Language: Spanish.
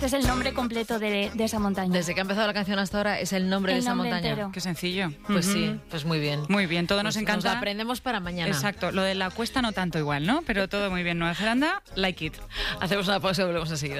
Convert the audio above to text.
Es el nombre completo de esa montaña. Desde que ha empezado la canción hasta ahora es el nombre de esa montaña. Entero. Qué sencillo. Pues sí, pues muy bien. Muy bien, todo nos Pues encanta. Nos lo aprendemos para mañana. Exacto, lo de la cuesta no tanto igual, ¿no? Pero todo muy bien. Nueva Zelanda, like it. Hacemos una pausa y volvemos enseguida.